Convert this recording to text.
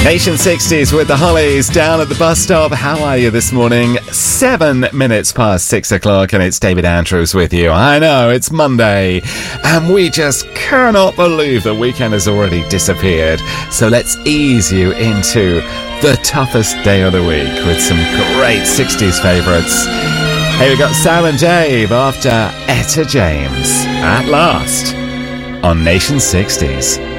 Nation 60s with the Hollies down at the bus stop. How are you this morning? 7 minutes past 6 o'clock, and it's David Andrews with you. I know, it's Monday, and we just cannot believe the weekend has already disappeared. So let's ease you into the toughest day of the week with some great 60s favourites. Hey, we got Sam and Dave after Etta James. At last, on Nation 60s.